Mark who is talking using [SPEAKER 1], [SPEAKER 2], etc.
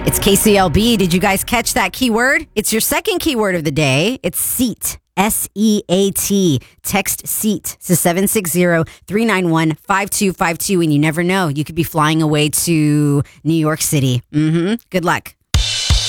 [SPEAKER 1] It's KCLB. Did you guys catch that keyword? It's your second keyword of the day. It's SEAT. SEAT. Text SEAT to 760-391-5252. And you never know. You could be flying away to New York City. Good luck.